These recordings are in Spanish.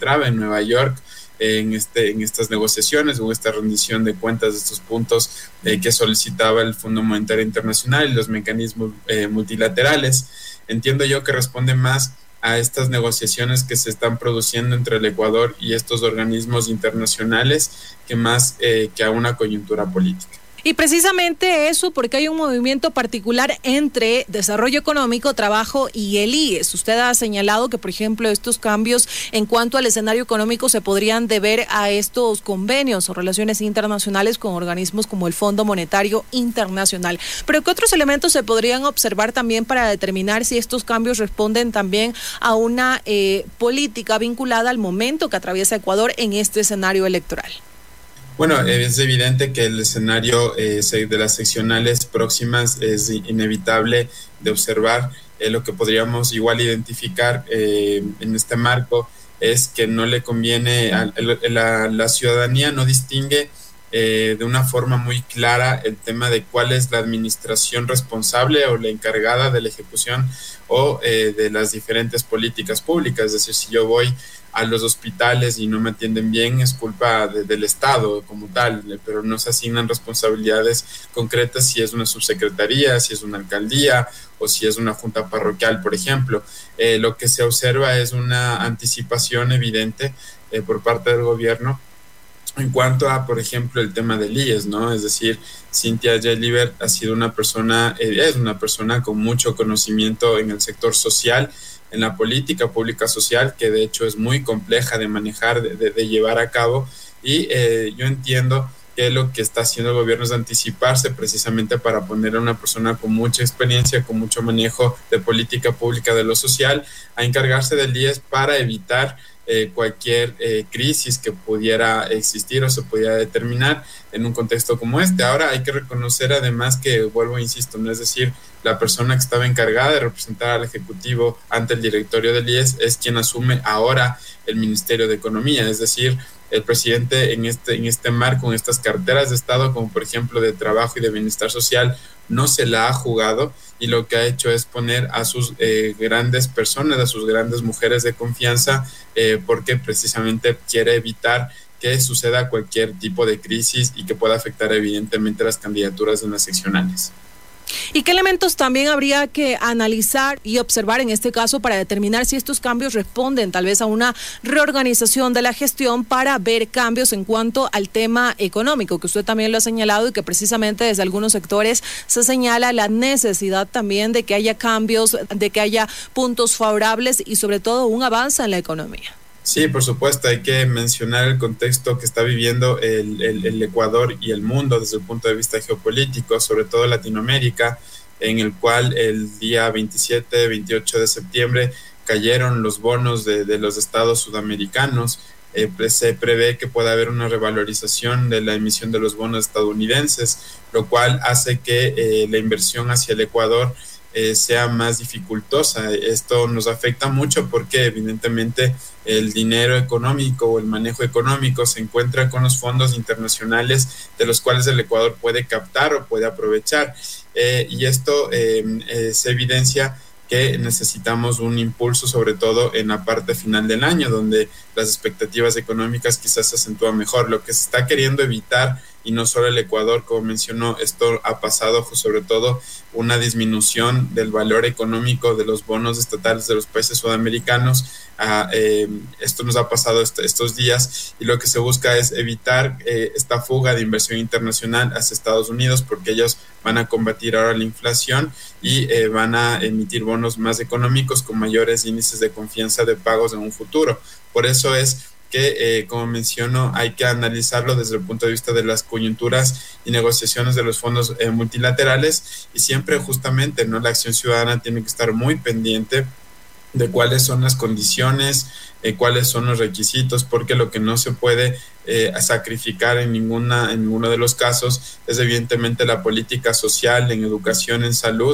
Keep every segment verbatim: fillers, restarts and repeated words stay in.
encontraba en Nueva York en, este, en estas negociaciones o esta rendición de cuentas de estos puntos eh, que solicitaba el Fondo Monetario Internacional y los mecanismos eh, multilaterales. Entiendo yo que responde más a estas negociaciones que se están produciendo entre el Ecuador y estos organismos internacionales que más eh, que a una coyuntura política. Y precisamente eso porque hay un movimiento particular entre desarrollo económico, trabajo y el I E S. Usted ha señalado que, por ejemplo, estos cambios en cuanto al escenario económico se podrían deber a estos convenios o relaciones internacionales con organismos como el Fondo Monetario Internacional. Pero ¿qué otros elementos se podrían observar también para determinar si estos cambios responden también a una eh, política vinculada al momento que atraviesa Ecuador en este escenario electoral? Bueno, es evidente que el escenario eh, de las seccionales próximas es inevitable de observar. Eh, lo que podríamos igual identificar eh, en este marco es que no le conviene, a, a la, la ciudadanía no distingue eh, de una forma muy clara el tema de cuál es la administración responsable o la encargada de la ejecución o eh, de las diferentes políticas públicas. Es decir, si yo voy a los hospitales y no me atienden bien, es culpa de, del Estado como tal, pero no se asignan responsabilidades concretas si es una subsecretaría, si es una alcaldía o si es una junta parroquial, por ejemplo. Eh, lo que se observa es una anticipación evidente eh, por parte del gobierno en cuanto a, por ejemplo, el tema del I E S, ¿no? Es decir, Cynthia Gelibert ha sido una persona, eh, es una persona con mucho conocimiento en el sector social, en la política pública social, que de hecho es muy compleja de manejar, de, de, de llevar a cabo, y eh, yo entiendo que lo que está haciendo el gobierno es anticiparse precisamente para poner a una persona con mucha experiencia, con mucho manejo de política pública de lo social, a encargarse del I E S para evitar Eh, cualquier eh, crisis que pudiera existir o se pudiera determinar en un contexto como este. Ahora hay que reconocer además que, vuelvo, insisto, no es decir, la persona que estaba encargada de representar al Ejecutivo ante el directorio del I E S es quien asume ahora el Ministerio de Economía, es decir, el presidente en este, en este marco, en estas carteras de Estado, como por ejemplo de Trabajo y de Bienestar Social, no se la ha jugado y lo que ha hecho es poner a sus eh, grandes personas, a sus grandes mujeres de confianza, eh, porque precisamente quiere evitar que suceda cualquier tipo de crisis y que pueda afectar evidentemente las candidaturas en las seccionales. ¿Y qué elementos también habría que analizar y observar en este caso para determinar si estos cambios responden tal vez a una reorganización de la gestión para ver cambios en cuanto al tema económico, que usted también lo ha señalado y que precisamente desde algunos sectores se señala la necesidad también de que haya cambios, de que haya puntos favorables y sobre todo un avance en la economía? Sí, por supuesto, hay que mencionar el contexto que está viviendo el, el, el Ecuador y el mundo desde el punto de vista geopolítico, sobre todo Latinoamérica, en el cual el día veintisiete, veintiocho de septiembre cayeron los bonos de, de los estados sudamericanos. Eh, pues se prevé que pueda haber una revalorización de la emisión de los bonos estadounidenses, lo cual hace que eh, la inversión hacia el Ecuador Eh, sea más dificultosa. Esto nos afecta mucho porque evidentemente el dinero económico o el manejo económico se encuentra con los fondos internacionales de los cuales el Ecuador puede captar o puede aprovechar, eh, y esto eh, eh, se evidencia que necesitamos un impulso, sobre todo en la parte final del año, donde las expectativas económicas quizás se acentúan mejor. Lo que se está queriendo evitar, y no solo el Ecuador, como mencionó, esto ha pasado sobre todo una disminución del valor económico de los bonos estatales de los países sudamericanos. Uh, eh, esto nos ha pasado est- estos días y lo que se busca es evitar eh, esta fuga de inversión internacional hacia Estados Unidos, porque ellos van a combatir ahora la inflación y eh, van a emitir bonos más económicos con mayores índices de confianza de pagos en un futuro. Por eso es que, eh, como menciono, hay que analizarlo desde el punto de vista de las coyunturas y negociaciones de los fondos eh, multilaterales, y siempre justamente, ¿no?, la acción ciudadana tiene que estar muy pendiente de cuáles son las condiciones, eh, cuáles son los requisitos, porque lo que no se puede eh, sacrificar en ninguna en ninguno de los casos es evidentemente la política social, en educación, en salud,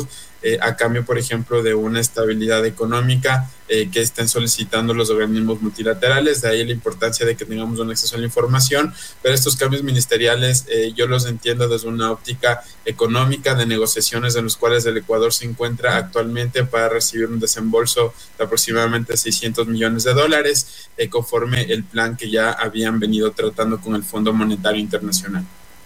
eh, a cambio, por ejemplo, de una estabilidad económica eh, que estén solicitando los organismos multilaterales. De ahí la importancia de que tengamos un acceso a la información, pero estos cambios ministeriales eh, yo los entiendo desde una óptica económica de negociaciones en los cuales el Ecuador se encuentra actualmente para recibir un desembolso de aproximadamente seiscientos millones de dólares eh, conforme el plan que ya habían venido tratando con el Fondo Monetario Internacional.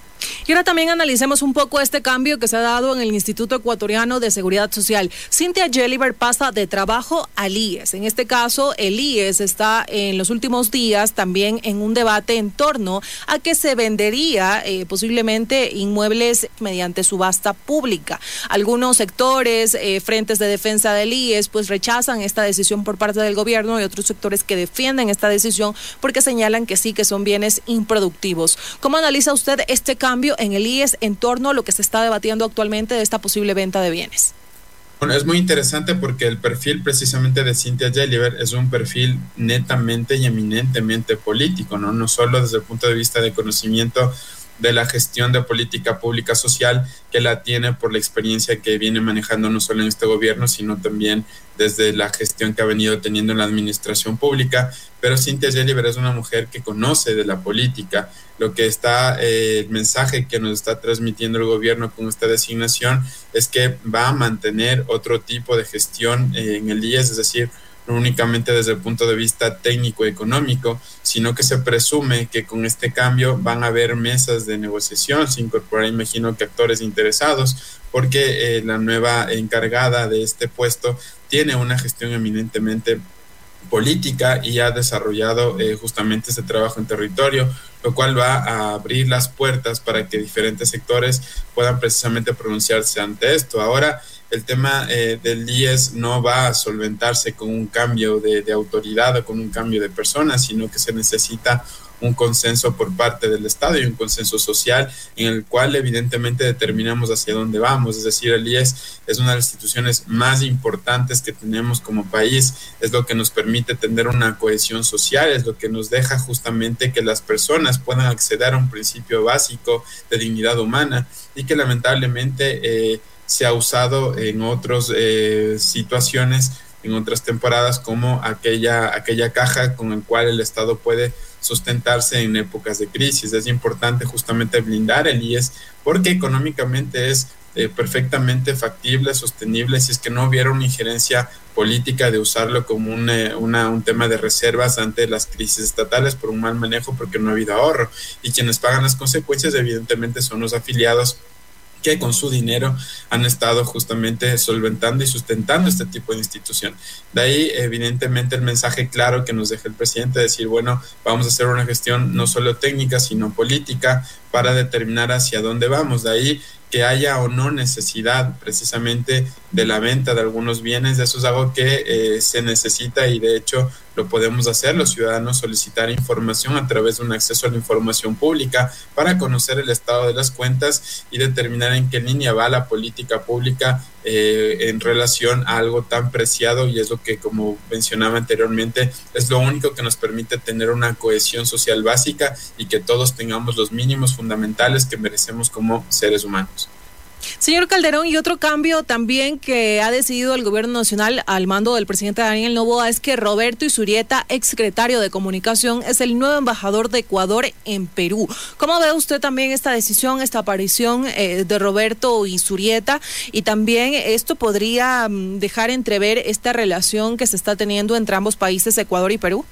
Y ahora también analicemos un poco este cambio que se ha dado en el Instituto Ecuatoriano de Seguridad Social. Cynthia Gelliver pasa de trabajo al I E S. En este caso, el I E S está en los últimos días también en un debate en torno a que se vendería eh, posiblemente inmuebles mediante subasta pública. Algunos sectores, eh, frentes de defensa del I E S, pues rechazan esta decisión por parte del gobierno, y otros sectores que defienden esta decisión porque señalan que sí, que son bienes improductivos. ¿Cómo analiza usted este cambio en el I E S en torno a lo que se está debatiendo actualmente de esta posible venta de bienes? Bueno, es muy interesante porque el perfil precisamente de Cynthia Gelliver es un perfil netamente y eminentemente político, ¿no? No solo desde el punto de vista de conocimiento de la gestión de política pública social, que la tiene por la experiencia que viene manejando no solo en este gobierno, sino también desde la gestión que ha venido teniendo en la administración pública. Pero Cynthia Gelliver es una mujer que conoce de la política. Lo que está, eh, el mensaje que nos está transmitiendo el gobierno con esta designación es que va a mantener otro tipo de gestión eh, en el I E S, es decir, no únicamente desde el punto de vista técnico-económico, sino que se presume que con este cambio van a haber mesas de negociación, se incorporarán, imagino que actores interesados, porque eh, la nueva encargada de este puesto tiene una gestión eminentemente política y ha desarrollado eh, justamente este trabajo en territorio, lo cual va a abrir las puertas para que diferentes sectores puedan precisamente pronunciarse ante esto. Ahora, el tema eh, del I E S no va a solventarse con un cambio de, de autoridad o con un cambio de personas, sino que se necesita un consenso por parte del Estado y un consenso social en el cual evidentemente determinamos hacia dónde vamos. Es decir, el I E S es una de las instituciones más importantes que tenemos como país, es lo que nos permite tener una cohesión social, es lo que nos deja justamente que las personas puedan acceder a un principio básico de dignidad humana y que lamentablemente eh, se ha usado en otras eh, situaciones, en otras temporadas, como aquella, aquella caja con el cual el Estado puede sustentarse en épocas de crisis. Es importante justamente blindar el I E S porque económicamente es eh, perfectamente factible, sostenible, si es que no hubiera una injerencia política de usarlo como un, eh, una, un tema de reservas ante las crisis estatales por un mal manejo, porque no ha habido ahorro. Y quienes pagan las consecuencias evidentemente son los afiliados, que con su dinero han estado justamente solventando y sustentando este tipo de institución. De ahí, evidentemente, el mensaje claro que nos deja el presidente, decir, bueno, vamos a hacer una gestión no solo técnica, sino política para determinar hacia dónde vamos. De ahí, que haya o no necesidad precisamente de la venta de algunos bienes, eso es algo que eh, se necesita y de hecho lo podemos hacer los ciudadanos, solicitar información a través de un acceso a la información pública para conocer el estado de las cuentas y determinar en qué línea va la política pública eh, en relación a algo tan preciado, y es lo que, como mencionaba anteriormente, es lo único que nos permite tener una cohesión social básica y que todos tengamos los mínimos fundamentales que merecemos como seres humanos. Señor Calderón, y otro cambio también que ha decidido el gobierno nacional al mando del presidente Daniel Noboa es que Roberto Izurieta, exsecretario de Comunicación, es el nuevo embajador de Ecuador en Perú. ¿Cómo ve usted también esta decisión, esta aparición eh, de Roberto Izurieta? Y también esto podría um, dejar entrever esta relación que se está teniendo entre ambos países, Ecuador y Perú.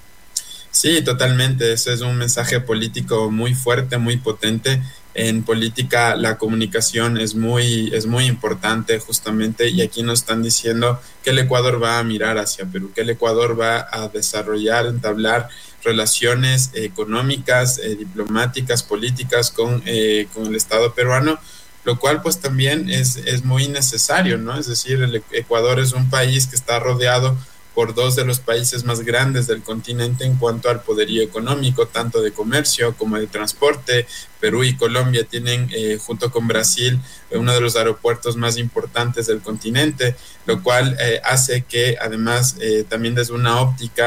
Sí, totalmente. Ese es un mensaje político muy fuerte, muy potente. En política la comunicación es muy, es muy importante justamente, y aquí nos están diciendo que el Ecuador va a mirar hacia Perú, que el Ecuador va a desarrollar, entablar relaciones económicas, eh, diplomáticas, políticas con, eh, con el Estado peruano, lo cual pues también es, es muy necesario, ¿no? Es decir, el Ecuador es un país que está rodeado por dos de los países más grandes del continente en cuanto al poderío económico, tanto de comercio como de transporte. Perú y Colombia tienen, eh, junto con Brasil, uno de los aeropuertos más importantes del continente, lo cual eh, hace que además eh, también desde una óptica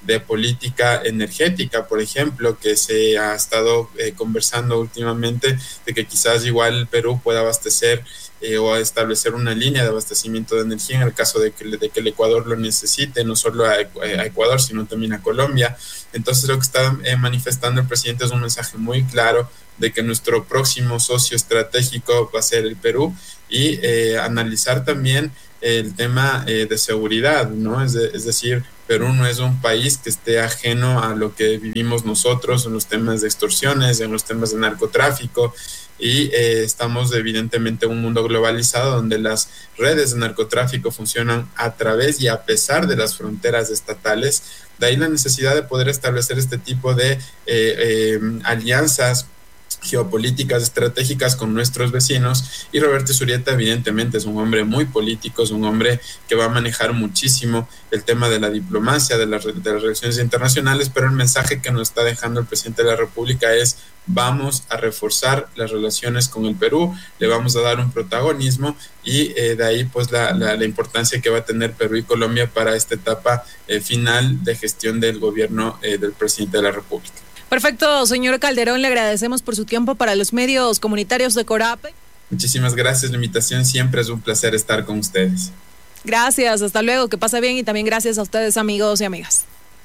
de política energética, por ejemplo, que se ha estado eh, conversando últimamente de que quizás igual el Perú pueda abastecer eh, o establecer una línea de abastecimiento de energía en el caso de que, de que el Ecuador lo necesite, no solo a, a Ecuador, sino también a Colombia. Entonces lo que está eh, manifestando el presidente es un mensaje muy claro de que nuestro próximo socio estratégico va a ser el Perú y eh, analizar también el tema eh, de seguridad, ¿no? Es, de, es decir, Perú no es un país que esté ajeno a lo que vivimos nosotros en los temas de extorsiones, en los temas de narcotráfico, y eh, estamos evidentemente en un mundo globalizado donde las redes de narcotráfico funcionan a través y a pesar de las fronteras estatales. De ahí la necesidad de poder establecer este tipo de eh, eh, alianzas geopolíticas estratégicas con nuestros vecinos, y Roberto Zurieta evidentemente es un hombre muy político, es un hombre que va a manejar muchísimo el tema de la diplomacia, de, la, de las relaciones internacionales, pero el mensaje que nos está dejando el presidente de la República es: vamos a reforzar las relaciones con el Perú, le vamos a dar un protagonismo, y eh, de ahí pues la, la, la importancia que va a tener Perú y Colombia para esta etapa eh, final de gestión del gobierno eh, del presidente de la República. Perfecto, señor Calderón, le agradecemos por su tiempo para los medios comunitarios de Corape. Muchísimas gracias, la invitación, siempre es un placer estar con ustedes. Gracias, hasta luego, que pase bien, y también gracias a ustedes, amigos y amigas.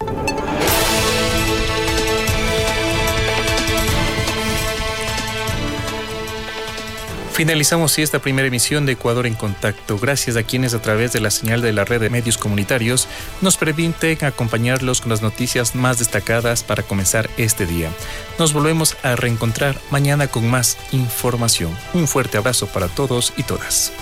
Finalizamos esta primera emisión de Ecuador en Contacto, gracias a quienes a través de la señal de la red de medios comunitarios nos permiten acompañarlos con las noticias más destacadas para comenzar este día. Nos volvemos a reencontrar mañana con más información. Un fuerte abrazo para todos y todas.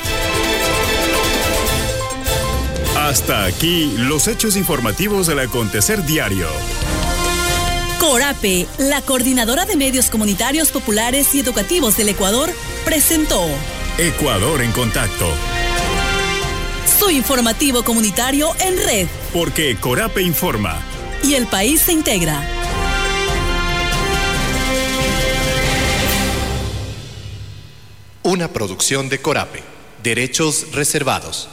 Hasta aquí los hechos informativos del acontecer diario. Corape, la coordinadora de medios comunitarios populares y educativos del Ecuador, presentó Ecuador en Contacto. Su informativo comunitario en red. Porque Corape informa. Y el país se integra. Una producción de Corape. Derechos reservados.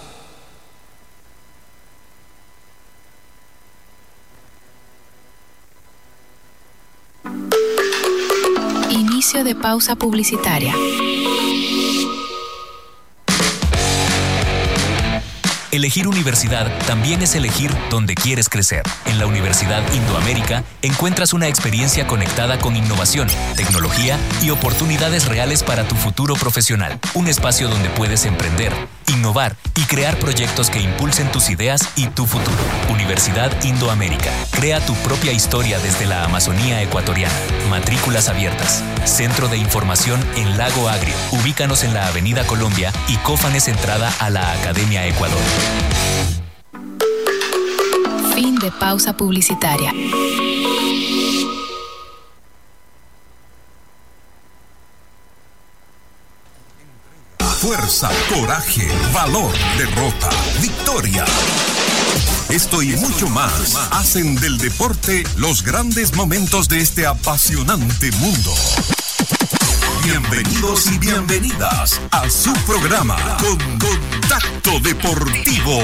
Inicio de pausa publicitaria. Elegir universidad también es elegir dónde quieres crecer. En la Universidad Indoamérica encuentras una experiencia conectada con innovación, tecnología y oportunidades reales para tu futuro profesional. Un espacio donde puedes emprender, innovar y crear proyectos que impulsen tus ideas y tu futuro. Universidad Indoamérica. Crea tu propia historia desde la Amazonía ecuatoriana. Matrículas abiertas. Centro de información en Lago Agrio. Ubícanos en la Avenida Colombia y Cófanes entrada a la Academia Ecuador. Fin de pausa publicitaria. Fuerza, coraje, valor, derrota, victoria. Esto y mucho más hacen del deporte los grandes momentos de este apasionante mundo. Bienvenidos y bienvenidas a su programa Con Contacto Deportivo.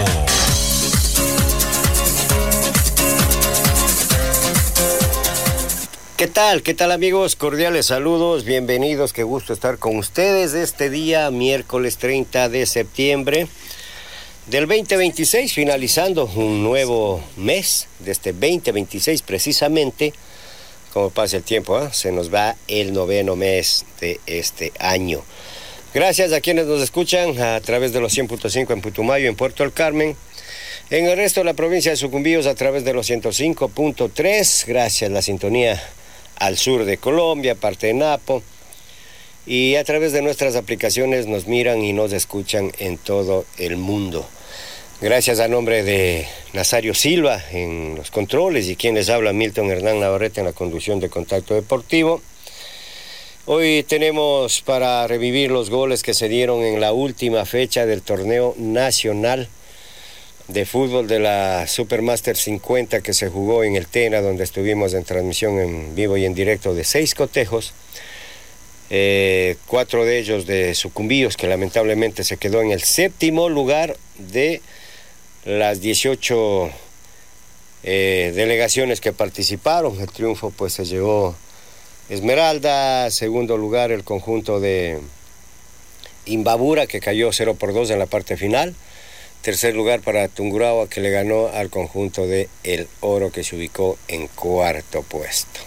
¿Qué tal? ¿Qué tal, amigos? Cordiales saludos, bienvenidos, qué gusto estar con ustedes este día, miércoles treinta de septiembre del veinte veintiséis, finalizando un nuevo mes de este veinte veintiséis precisamente. Como pasa el tiempo, ¿eh? Se nos va el noveno mes de este año. Gracias a quienes nos escuchan a través de los cien punto cinco en Putumayo, en Puerto El Carmen. En el resto de la provincia de Sucumbíos a través de los ciento cinco punto tres. Gracias a la sintonía al sur de Colombia, parte de Napo. Y a través de nuestras aplicaciones nos miran y nos escuchan en todo el mundo. Gracias a nombre de Nazario Silva en los controles y quien les habla, Milton Hernán Navarrete, en la conducción de Contacto Deportivo. Hoy tenemos para revivir los goles que se dieron en la última fecha del torneo nacional de fútbol de la Supermaster cincuenta que se jugó en el Tena, donde estuvimos en transmisión en vivo y en directo de seis cotejos. Eh, cuatro de ellos de Sucumbíos, que lamentablemente se quedó en el séptimo lugar de las dieciocho eh, delegaciones que participaron. El triunfo pues se llevó Esmeralda, segundo lugar el conjunto de Imbabura, que cayó cero por dos en la parte final. Tercer lugar para Tungurahua, que le ganó al conjunto de El Oro, que se ubicó en cuarto puesto.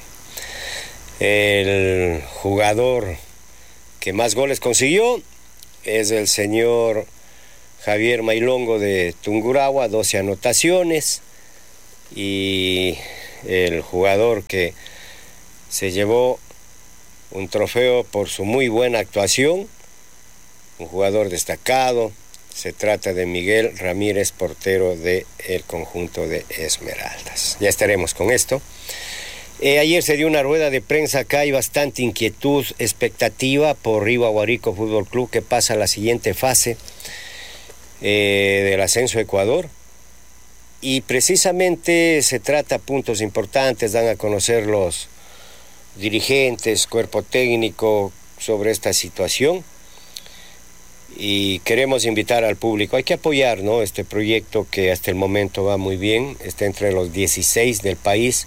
El jugador que más goles consiguió es el señor Javier Mailongo de Tungurahua, doce anotaciones. Y el jugador que se llevó un trofeo por su muy buena actuación, un jugador destacado, se trata de Miguel Ramírez, portero del conjunto de Esmeraldas. Ya estaremos con esto. Eh, ayer se dio una rueda de prensa acá, hay bastante inquietud, expectativa por Río Aguarico Fútbol Club, que pasa a la siguiente fase eh, del ascenso a Ecuador. Y precisamente se trata puntos importantes, dan a conocer los dirigentes, cuerpo técnico sobre esta situación. Y queremos invitar al público, hay que apoyar, ¿no?, este proyecto que hasta el momento va muy bien, está entre los dieciséis del país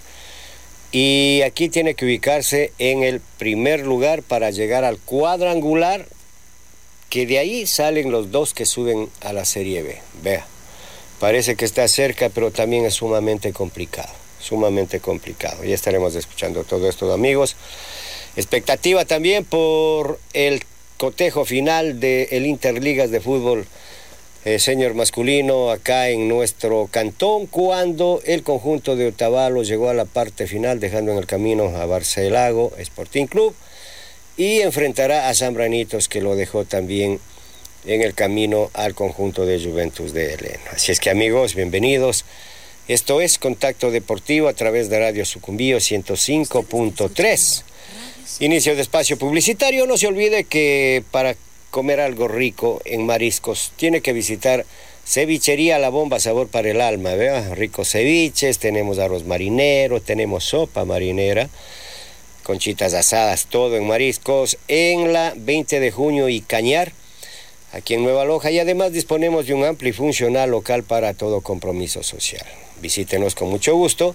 y aquí tiene que ubicarse en el primer lugar para llegar al cuadrangular, que de ahí salen los dos que suben a la Serie B. Vea, parece que está cerca, pero también es sumamente complicado, sumamente complicado. Ya estaremos escuchando todo esto, amigos. Expectativa también por el cotejo final del Interligas de Fútbol eh, Senior masculino acá en nuestro cantón, cuando el conjunto de Otavalo llegó a la parte final, dejando en el camino a Barcelago Sporting Club, y enfrentará a Zambranitos, que lo dejó también en el camino al conjunto de Juventus de Heleno. Así es que, amigos, bienvenidos. Esto es Contacto Deportivo a través de Radio Sucumbío ciento cinco punto tres. Inicio de espacio publicitario. No se olvide que para comer algo rico en mariscos tiene que visitar Cevichería La Bomba, sabor para el alma. ¿Vea? Ricos ceviches, tenemos arroz marinero, tenemos sopa marinera, conchitas asadas, todo en mariscos, en la veinte de junio y Cañar, aquí en Nueva Loja, y además disponemos de un amplio y funcional local para todo compromiso social. Visítenos con mucho gusto.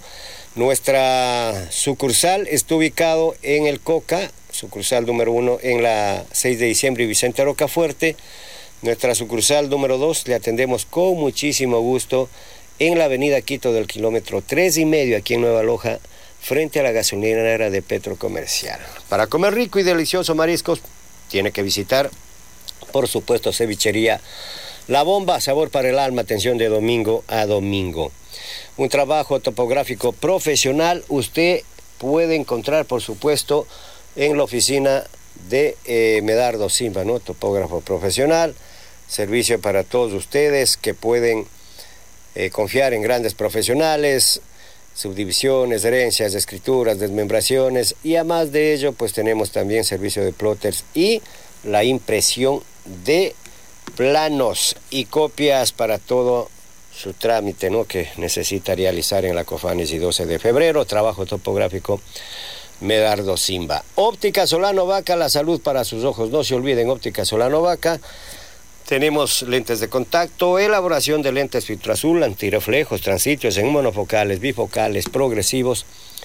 Nuestra sucursal está ubicado en el Coca, sucursal número uno en la seis de diciembre y Vicente Rocafuerte. Nuestra sucursal número dos le atendemos con muchísimo gusto en la avenida Quito del kilómetro tres y medio, aquí en Nueva Loja, frente a la gasolinera de Petro Comercial. Para comer rico y delicioso mariscos, tiene que visitar, por supuesto, Cevichería La Bomba, sabor para el alma, atención de domingo a domingo. Un trabajo topográfico profesional usted puede encontrar, por supuesto, en la oficina de eh, Medardo Simba, ¿no? Topógrafo profesional, servicio para todos ustedes que pueden eh, confiar en grandes profesionales, subdivisiones, herencias, escrituras, desmembraciones, y además de ello, pues tenemos también servicio de plotters y la impresión de planos y copias para todo su trámite, ¿no?, que necesita realizar en la Cofanes y doce de febrero, trabajo topográfico Medardo Simba. Óptica Solano Vaca, la salud para sus ojos, no se olviden, Óptica Solano Vaca. Tenemos lentes de contacto, elaboración de lentes filtro azul, antirreflejos, transitos en monofocales, bifocales, progresivos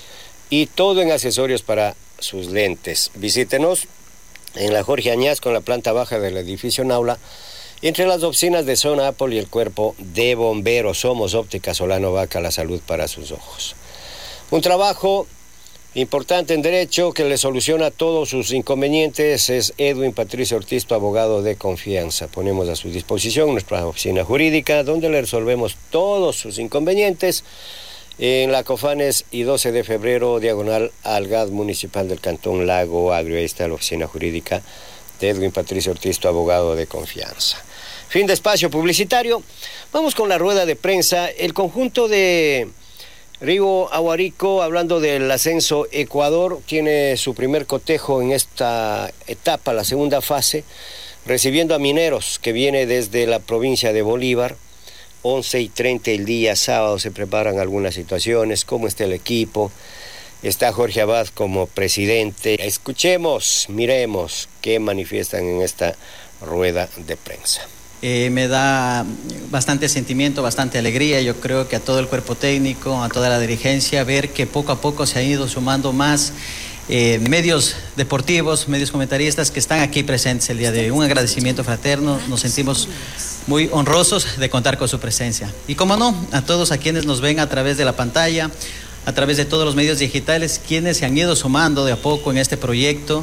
y todo en accesorios para sus lentes. Visítenos en la Jorge Añaz con la planta baja del edificio Naula, entre las oficinas de Zona Apple y el cuerpo de bomberos. Somos Óptica Solano Vaca, la salud para sus ojos. Un trabajo importante en derecho que le soluciona todos sus inconvenientes es Edwin Patricio Ortiz, tu abogado de confianza. Ponemos a su disposición nuestra oficina jurídica, donde le resolvemos todos sus inconvenientes en la Cofanes y doce de febrero, diagonal al G A D municipal del Cantón Lago Agrio. Ahí está la oficina jurídica de Edwin Patricio Ortiz, tu abogado de confianza. Fin de espacio publicitario. Vamos con la rueda de prensa. El conjunto de Río Aguarico, hablando del ascenso Ecuador, tiene su primer cotejo en esta etapa, la segunda fase, recibiendo a Mineros, que viene desde la provincia de Bolívar. once y treinta el día sábado se preparan algunas situaciones, cómo está el equipo. Está Jorge Abad como presidente. Escuchemos, miremos qué manifiestan en esta rueda de prensa. Eh, me da bastante sentimiento, bastante alegría. Yo creo que a todo el cuerpo técnico, a toda la dirigencia, ver que poco a poco se han ido sumando más eh, medios deportivos, medios comentaristas que están aquí presentes el día de hoy. Un agradecimiento fraterno, nos sentimos muy honrosos de contar con su presencia. Y como no, a todos a quienes nos ven a través de la pantalla, a través de todos los medios digitales, quienes se han ido sumando de a poco en este proyecto.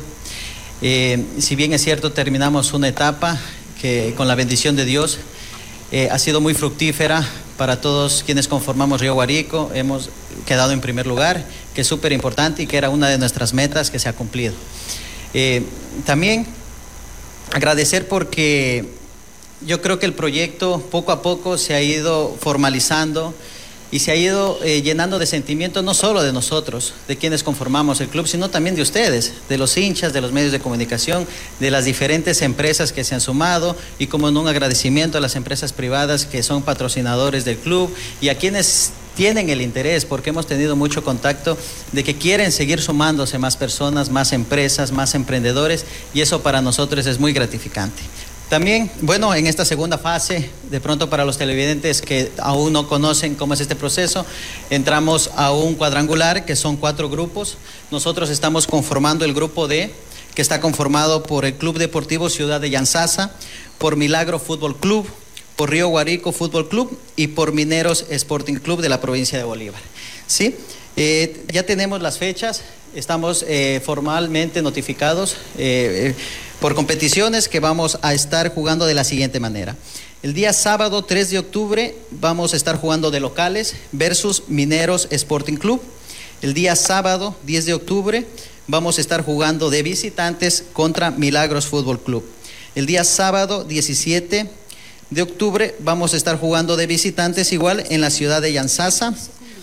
Eh, si bien es cierto, terminamos una etapa que con la bendición de Dios eh, ha sido muy fructífera para todos quienes conformamos Río Guárico. Hemos quedado en primer lugar, que es súper importante y que era una de nuestras metas que se ha cumplido. Eh, también agradecer porque yo creo que el proyecto poco a poco se ha ido formalizando y se ha ido eh, llenando de sentimiento no solo de nosotros, de quienes conformamos el club, sino también de ustedes, de los hinchas, de los medios de comunicación, de las diferentes empresas que se han sumado y como no un agradecimiento a las empresas privadas que son patrocinadores del club y a quienes tienen el interés, porque hemos tenido mucho contacto de que quieren seguir sumándose más personas, más empresas, más emprendedores y eso para nosotros es muy gratificante. También, bueno, en esta segunda fase, de pronto para los televidentes que aún no conocen cómo es este proceso, entramos a un cuadrangular que son cuatro grupos. Nosotros estamos conformando el grupo D, que está conformado por el Club Deportivo Ciudad de Yantzaza, por Milagro Fútbol Club, por Río Guárico Fútbol Club y por Mineros Sporting Club de la provincia de Bolívar. ¿Sí? Eh, ya tenemos las fechas, estamos eh, formalmente notificados eh, eh, por competiciones que vamos a estar jugando de la siguiente manera. El día sábado tres de octubre vamos a estar jugando de locales versus Mineros Sporting Club. El día sábado diez de octubre vamos a estar jugando de visitantes contra Milagros Fútbol Club. El día sábado diecisiete de octubre vamos a estar jugando de visitantes igual en la ciudad de Yantzaza.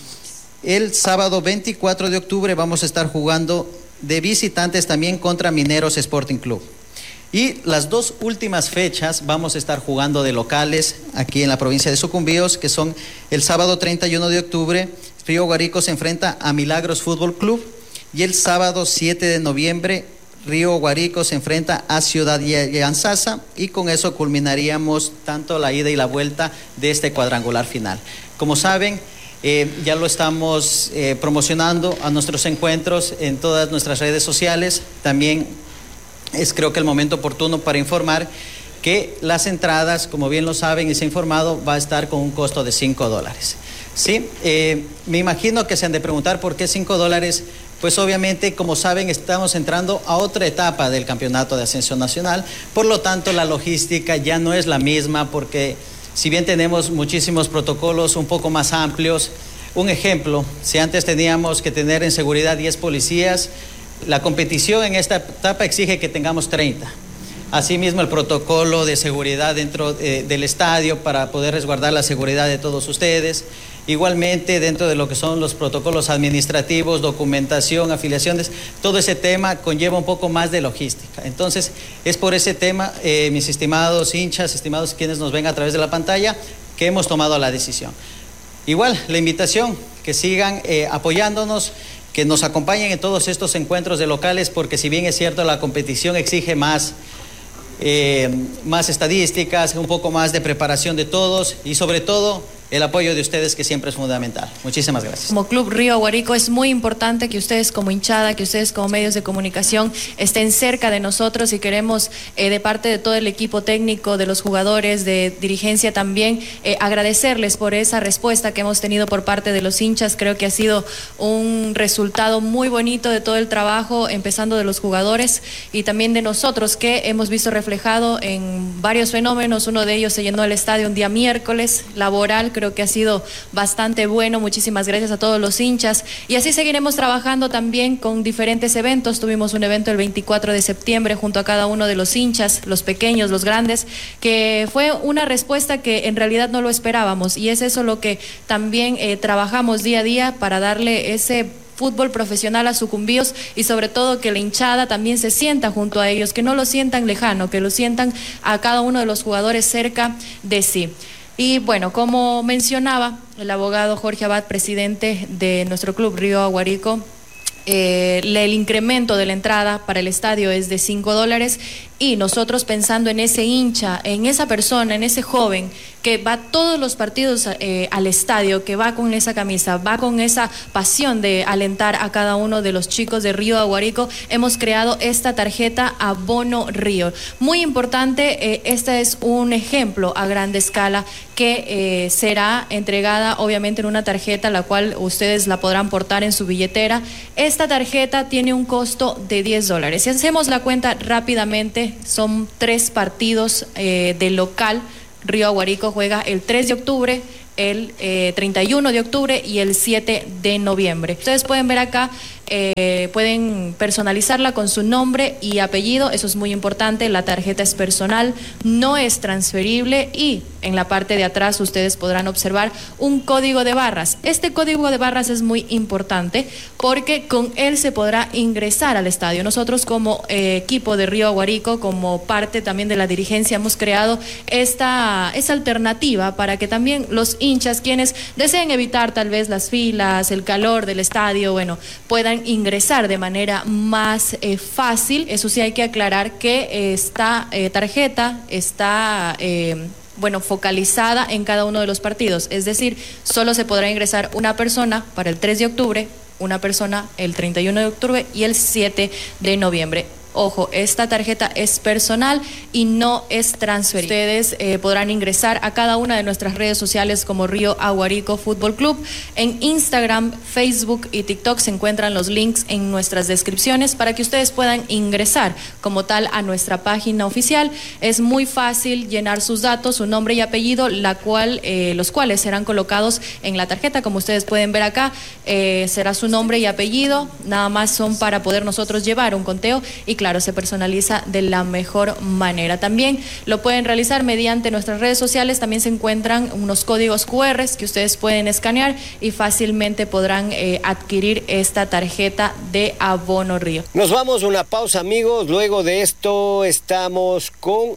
El sábado veinticuatro de octubre vamos a estar jugando de visitantes también contra Mineros Sporting Club. Y las dos últimas fechas vamos a estar jugando de locales aquí en la provincia de Sucumbíos, que son el sábado treinta y uno de octubre, Río Guárico se enfrenta a Milagros Fútbol Club y el sábado siete de noviembre, Río Guárico se enfrenta a Ciudad de Yantzaza y con eso culminaríamos tanto la ida y la vuelta de este cuadrangular final. Como saben, Eh, ya lo estamos eh, promocionando a nuestros encuentros en todas nuestras redes sociales. También es creo que el momento oportuno para informar que las entradas, como bien lo saben y se ha informado, va a estar con un costo de cinco dólares. ¿Sí? Eh, me imagino que se han de preguntar por qué cinco dólares. Pues obviamente, como saben, estamos entrando a otra etapa del campeonato de ascenso nacional. Por lo tanto, la logística ya no es la misma porque si bien tenemos muchísimos protocolos un poco más amplios, un ejemplo, si antes teníamos que tener en seguridad diez policías, la competición en esta etapa exige que tengamos treinta. Asimismo, el protocolo de seguridad dentro eh, del estadio para poder resguardar la seguridad de todos ustedes. Igualmente, dentro de lo que son los protocolos administrativos, documentación, afiliaciones, todo ese tema conlleva un poco más de logística. Entonces, es por ese tema, eh, mis estimados hinchas, estimados quienes nos ven a través de la pantalla, que hemos tomado la decisión. Igual, la invitación, que sigan eh, apoyándonos, que nos acompañen en todos estos encuentros de locales, porque si bien es cierto, la competición exige más, eh, más estadísticas, un poco más de preparación de todos y sobre todo el apoyo de ustedes, que siempre es fundamental. Muchísimas gracias. Como Club Río Guárico es muy importante que ustedes como hinchada, que ustedes como medios de comunicación estén cerca de nosotros y queremos eh, de parte de todo el equipo técnico, de los jugadores, de dirigencia también, eh, agradecerles por esa respuesta que hemos tenido por parte de los hinchas. Creo que ha sido un resultado muy bonito de todo el trabajo, empezando de los jugadores y también de nosotros, que hemos visto reflejado en varios fenómenos. Uno de ellos se llenó el estadio un día miércoles laboral. Creo que ha sido bastante bueno. Muchísimas gracias a todos los hinchas y así seguiremos trabajando también con diferentes eventos. Tuvimos un evento el veinticuatro de septiembre junto a cada uno de los hinchas, los pequeños, los grandes, que fue una respuesta que en realidad no lo esperábamos y es eso lo que también eh, trabajamos día a día para darle ese fútbol profesional a Sucumbíos y sobre todo que la hinchada también se sienta junto a ellos, que no lo sientan lejano, que lo sientan a cada uno de los jugadores cerca de sí. Y bueno, como mencionaba el abogado Jorge Abad, presidente de nuestro club Río Guárico, eh, el incremento de la entrada para el estadio es de cinco dólares y nosotros pensando en ese hincha, en esa persona, en ese joven que va todos los partidos eh, al estadio, que va con esa camisa, va con esa pasión de alentar a cada uno de los chicos de Río Aguarico, hemos creado esta tarjeta Abono Río. Muy importante, eh, este es un ejemplo a gran escala que eh, será entregada obviamente en una tarjeta la cual ustedes la podrán portar en su billetera. Esta tarjeta tiene un costo de diez dólares. Si hacemos la cuenta rápidamente, son tres partidos eh, de local. Río Aguarico juega el tres de octubre, el eh, treinta y uno de octubre y el siete de noviembre. Ustedes pueden ver acá, eh, pueden personalizarla con su nombre y apellido, eso es muy importante. La tarjeta es personal, no es transferible, y en la parte de atrás ustedes podrán observar un código de barras. Este código de barras es muy importante porque con él se podrá ingresar al estadio. Nosotros como eh, equipo de Río Aguarico, como parte también de la dirigencia, hemos creado esta, esta alternativa para que también los hinchas, quienes deseen evitar tal vez las filas, el calor del estadio, bueno, puedan ingresar de manera más eh, fácil. Eso sí, hay que aclarar que esta eh, tarjeta está eh, bueno, focalizada en cada uno de los partidos, es decir, solo se podrá ingresar una persona para el tres de octubre, una persona el treinta y uno de octubre y el siete de noviembre. Ojo, esta tarjeta es personal y no es transferible. Ustedes eh, podrán ingresar a cada una de nuestras redes sociales como Río Aguarico Fútbol Club. En Instagram, Facebook y TikTok se encuentran los links en nuestras descripciones para que ustedes puedan ingresar como tal a nuestra página oficial. Es muy fácil llenar sus datos, su nombre y apellido, la cual, eh, los cuales serán colocados en la tarjeta. Como ustedes pueden ver acá, eh, será su nombre y apellido. Nada más son para poder nosotros llevar un conteo y claro, se personaliza de la mejor manera. También lo pueden realizar mediante nuestras redes sociales. También se encuentran unos códigos cu erres que ustedes pueden escanear y fácilmente podrán eh, adquirir esta tarjeta de Abono Río. Nos vamos a una pausa, amigos. Luego de esto estamos con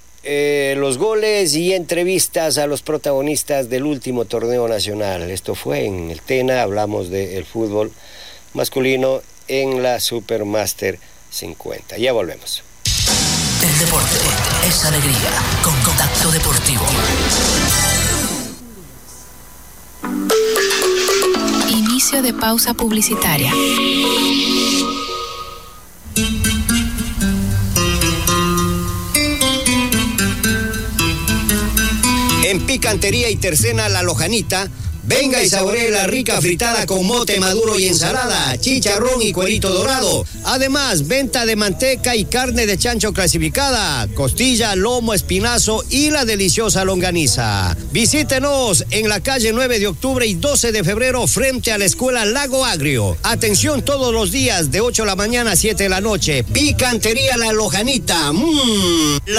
eh, los goles y entrevistas a los protagonistas del último torneo nacional. Esto fue en el Tena. Hablamos del fútbol masculino en la Supermaster cincuenta. Ya volvemos. El deporte es alegría con Contacto Deportivo. Inicio de pausa publicitaria. En Picantería y Tercena La Lojanita, venga y saboree la rica fritada con mote maduro y ensalada, chicharrón y cuerito dorado. Además, venta de manteca y carne de chancho clasificada, costilla, lomo, espinazo y la deliciosa longaniza. Visítenos en la calle nueve de octubre y doce de febrero frente a la escuela Lago Agrio. Atención todos los días de ocho de la mañana a siete de la noche. Picantería La Lojanita. Mmm.